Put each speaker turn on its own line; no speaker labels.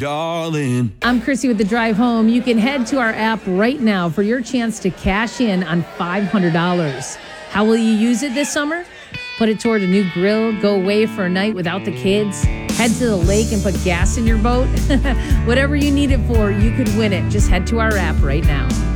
darling.
I'm Chrissy with The Drive Home. You can head to our app right now for your chance to cash in on $500. How will you use it this summer? Put it toward a new grill, go away for a night without the kids, head to the lake and put gas in your boat. Whatever you need it for, you could win it. Just head to our app right now.